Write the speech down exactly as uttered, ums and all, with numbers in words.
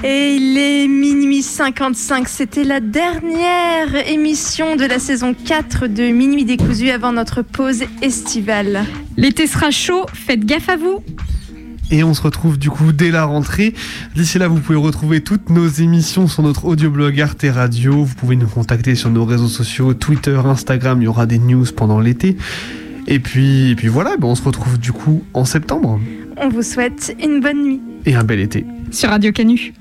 Et il est minuit cinquante-cinq, c'était la dernière émission de la saison quatre de Minuit décousu avant notre pause estivale. L'été sera chaud, faites gaffe à vous. Et on se retrouve du coup dès la rentrée. D'ici là, vous pouvez retrouver toutes nos émissions sur notre audioblog Arte Radio. Vous pouvez nous contacter sur nos réseaux sociaux, Twitter, Instagram, il y aura des news pendant l'été. Et puis, et puis voilà, ben on se retrouve du coup en septembre. On vous souhaite une bonne nuit. Et un bel été. Sur Radio Canu.